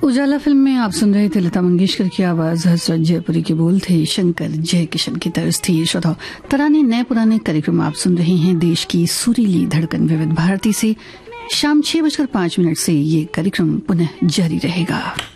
उजाला film में आप सुन रहे थे लता मंगेशकर की आवाज, हसरत जयपुरी के बोल थे, शंकर जयकिशन की तर्ज थी। श्रोताओ, तराने नए पुराने कार्यक्रम आप सुन रहे हैं देश की सुरीली धड़कन विविध भारती से। शाम 6:05 से ये कार्यक्रम पुनः जारी रहेगा।